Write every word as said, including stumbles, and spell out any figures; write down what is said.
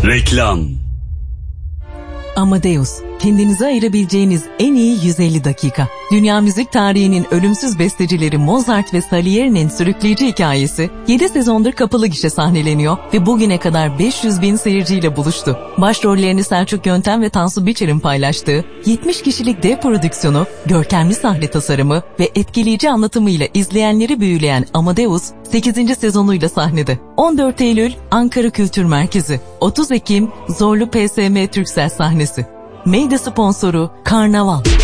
Reklam. Amadeus, kendinize ayırabileceğiniz en iyi yüz elli dakika. Dünya müzik tarihinin ölümsüz bestecileri Mozart ve Salieri'nin sürükleyici hikayesi yedi sezondur kapalı gişe sahneleniyor ve bugüne kadar beş yüz bin seyirciyle buluştu. Başrollerini Selçuk Yöntem ve Tansu Biçer'in paylaştığı yetmiş kişilik dev prodüksiyonu, görkemli sahne tasarımı ve etkileyici anlatımıyla izleyenleri büyüleyen Amadeus, sekizinci sezonuyla sahnede. on dört Eylül Ankara Kültür Merkezi, otuz Ekim Zorlu P S M Türksel sahnesi. Medya sponsoru Karnaval.